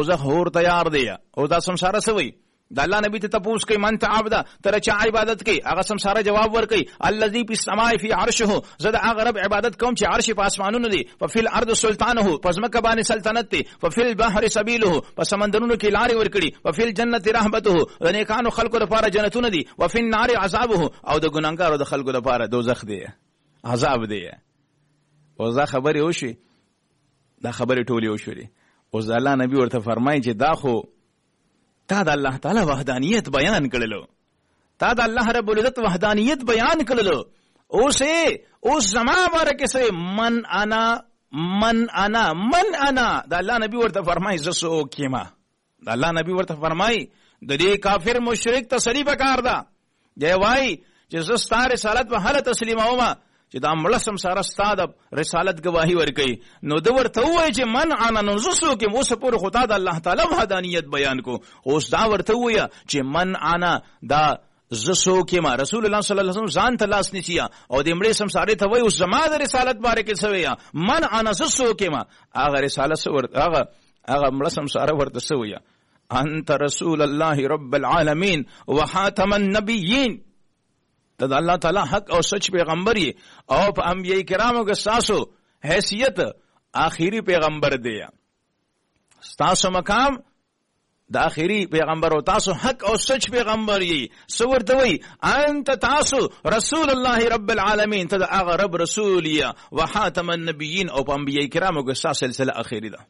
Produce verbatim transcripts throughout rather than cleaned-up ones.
او زه هور تیار دی. او دا سمساره سوی د الله نبی ته تپوس کوي من تعبد تر چا عبادت کوي؟ هغه سمساره جواب ورکوي الذي فی السماء فی عرشه، زه د هغه رب عبادت کوم چې عرش په اسمانونو دی. ففي الارض سلطانه، په ځمکه باندې سلطنت دی. ففي البحر سبيله، په سمندرونو کې لارې ورکړي. ففي الجنه رحمته، د نیکانو خلکو لپاره جنتونه دي. وفي النار عذابه، او د ګناګارو د خلکو لپاره دوزخ دی، عذاب دی. او دا خبرې وشي، دا خبرې ټولې وشوري. او الله نبی ورته فرمایي چې دا خو تا د الله تعالی وحدانیت بیان کړلو، تا د الله رب العزت وحدانیت بیان کړلو. اوسه اوس زما بارکه سه من انا من انا من انا د الله نبی ورته فرمایي زسو کیما. د الله نبی ورته فرمایي د دې کافر مشرک تسلی وکړ دا دی وای چې زستا رسالت په حالت تسلیمومه چې دا مړه سمساره ستا د رسالت گواهی ورکوي. نو د ورته ووایي چې من انا نو زه څوک یم. اوسه پورې خو تا د الله تعالی وحدانیت بیان کو، اوس دا ورته ووایه چې من انا دا زه څوک یم. رسول الله صلی الله علیه وسلم ځان ته لاس نیسي او د مړې سمسارې ته وایي اوس زما د رسالت باره کې څه وایه من انا زه څوک یم. هغه رسالت هغه هغه مړه سمساره ورته څه وایه انت رسول الله رب العالمین وخاتم النبیین، ته د الله تعالی حق او سچ پیغمبر یې او په انبیاء کرامو کې ستاسو حیثیت آخری پیغمبر دی. ستاسو مقام د آخری پیغمبر او تاسو حق او سچ پیغمبر یې. څه ورته وایي انت تاسو رسول الله رب العالمین، ته د هغه رب رسول یې وخاتم النبیین او په انبیاء کرامو کې ستاسو سلسله آخری ده.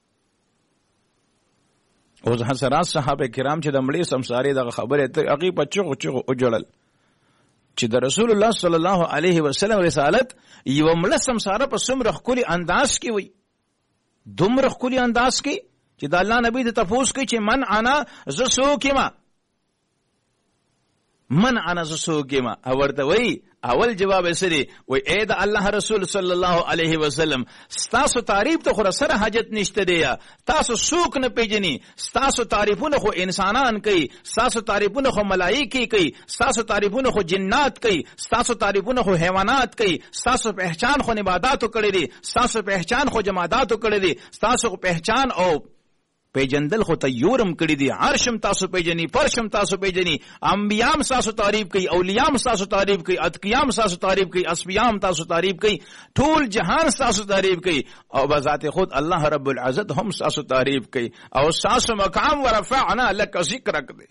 اوس حضرات صحابه کرام چې د مړې سمسارې دغه خبرې ته هغې په چغو چغو وجړل چې د رسول الله صلی الله علیه وسلم رسالت یو مړه سمساره په څومره ښکلي انداز کې وي، دومره ښکلي انداز کې چې د الله نبی ته تپوس کوي چې من انا زه څوک یم، من انا زه څوک یم. او ورته وایي اول جواب یې څه دی؟ وایي ای د الله رسول صلی الله علیه وسلم ستاسو تعریف ته خو سره حاجت نشته دی، تاسو څوک نه پیژني. ستاسو تعریفونه خو انسانان کوي، ستاسو تعریفونه خو ملائکې کوي، ستاسو تعریفونه خو جنات کوي، ستاسو تعریفونه خو حیوانات کوي، ستاسو پہچان خو نباتاتو کړی دی، ستاسو پہچان خو جماداتو کړی دی، ستاسو خو پہچان او پیجندل خو تیورم کړی دی. عرشم تاسو پیجنی، فرشم تاسو پیجنی، انبیام تاسو تعریف کوي، اولیام تاسو تعریف کوي، اتقیام تاسو تعریف کوي، اصفیام تاسو تعریف کوي، ټول جهان تاسو تعریف کوي او بذات خود الله رب العزت هم تاسو تعریف کوي. او تاسو مقام ورفعنا لك ذکرک دی.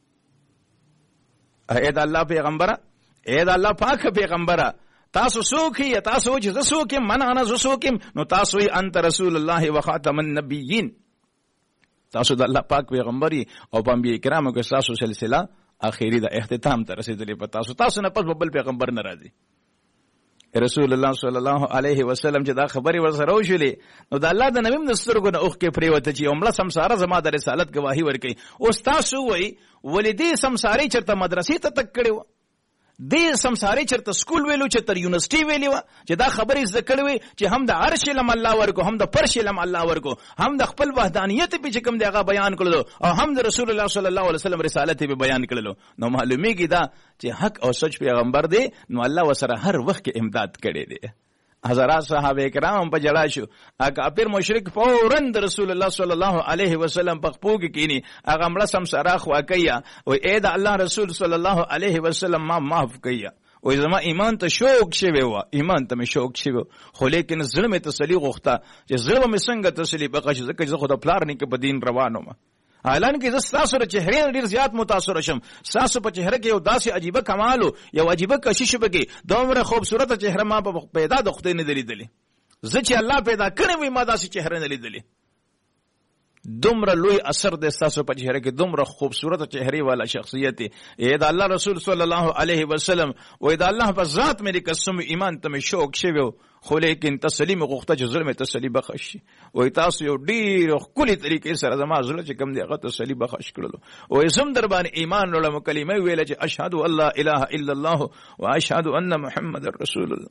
اے د الله پیغمبره، اے د الله پاک پیغمبره، تاسو څوک یې؟ تاسو چې زه څوک یم، من انا زه څوک یم. نو تاسو یې انت رسول الله وخاتم النبیین، تاسو د الله پاک پیغمبر او په انبیاء کرامو کې تاسو سلسله اخیری د اختتام ته رسیدلې. په تاسو تاسو نه پس بل پیغمبر نه راځي. رسول الله صلی الله علیه وسلم چې دا خبرې ورسره وشولې نو د الله د نبی د سترګو نه اوښکې پرېوته چې عمله سمساره زما د رسالت گواهی ورکوي. اوس تاسو وایي ولې دې سمسارې چېرته مدرسې ته تګ کړې وه، دې سمسارې چېرته سکول ویلو، چېرته یونیورسټي ویلې وه چې دا خبرې زده کړې وې چې هم د عرش علم الله ورکو، هم د فرش علم الله ورکو، هم د خپل وحدانیت پې چې کوم دی هغه بیان کړلو، او هم د رسول الله صلی الله علیه وسلم رسالت یې بیان کړلو. نو معلومیږي دا چې حق او سچ پیغمبر دی، نو الله ورسره هر وخت کې امداد کړی دی. حضرات صحابه کرام په جړا شو، کافر مشرک فورن د رسول الله صلی الله علیه وسلم په خپو کې کینی، هغه مړه سمساره خوا کیا او اے د الله رسول صلی الله علیه وسلم ما معاف کیا. او زما ایمان ته شوق شوی و، ایمان ته مې شوق شوی، خو لیکن زړه مې تسلی غوښته چې زړه مې څنګه تسلی بقش ځکه چې خو د پلار نه کې په دین روانو ما. حالان کې زه ستاسو د چهرې ډېر زیات متاثر شم. ستاسو په چهره کې یو داسې عجیبه کمال یو عجیبه کشش پکې، دومره خوبصورته چهره ما په پیدا د خدای نه دی لیدلې. زه چې الله پیدا کړی وي ما داسې چهره نه لیدلې. دومره لوی اثر د ستاسو په چهره کې، دومره خوبصورته چهرې والا شخصیت یې د الله رسول صلی الله علیه وسلم. وایي د الله په ذات مې قسم ایمان ته مې شوق شوی، خو لیکن تسلی مې غوښته چې زړه مې تسلی بخښ شي. وایي تاسو یو ډېر ښکلي طریقې سره زما زړه چې کوم دی هغه تسلی بخښ کړلو. وایي زم در باندې ایمان راوړم، کلمه ویله چې اشهد ان لا اله الا الله و اشهد ان محمد رسول الله،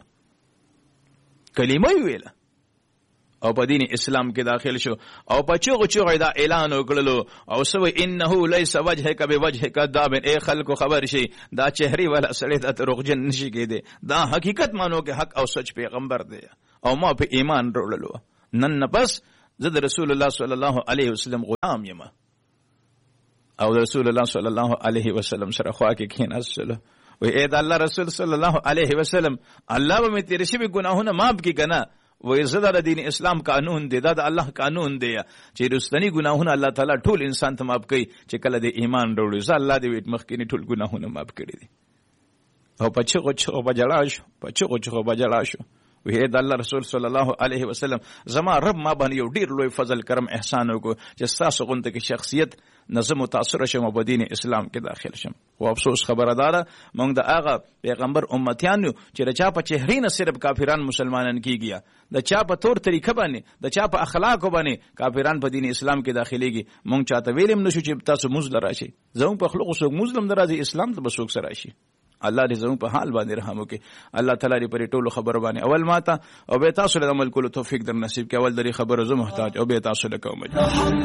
کلمه ویله او په دین اسلام کې داخل شو او په چغو چغو دا اعلان وکړلو او سوی انه ليس وجهك بوجه كذاب. اے خلکو خبر شي دا چهرې والا سړی ته دروغجن نشي کېدی، دا حقیقت مانو کې حق او سچ پیغمبر دی او ما په ایمان وروړلو. نن نه پس زه د رسول الله صلی الله علیه وسلم غلام یم. او د رسول الله صلی الله علیه وسلم سره خوا کې کېناستلو، وی اې د الله رسول صلی الله علیه وسلم الله به مې تېر شوي ګناهونه معاف کړي که نه؟ وی زه دا د دین اسلام قانون دی، دا د الله قانون دی چې رستنی ګناهونه الله تعالی ټول انسان ته معاف کوي چې کله د ایمان راوړي. زه الله دې ویټ مخکې ټول ګناهونه معاف کړي دي. او په چغو چغو به جړا شو، په چغو چغو به جړا شو. وی د الله رسول صلی الله علیه وسلم زما رب ما باندې یو ډیر لوی فضل کرم احسان وکړو چې ستاسو غونته کې شخصیت نه زه متاثر شم په دین اسلام کې داخل شم. او افسوس خبره داره موږ د هغه پیغمبر امتیان یو چې د چا په چهرې نه صرف کافران مسلمانان کیږي، د چا په تور طریقه باندې، د چا په اخلاقو باندې کافران په دین اسلام کې داخليږي. موږ چاته ویلم نشو چې تاسو موږ لراشي، زموږ په خلقو څوک مسلم درازي اسلام ته بسوک سره شي. الله دې زموږ په حال باندې رحم وکړي. الله تعالی دې پرې ټولو خبرو باندې اول ماته او به تاسو له عمل کولو توفیق در نصیب کړي. اول دې خبرو زه محتاج او به تاسو له کوم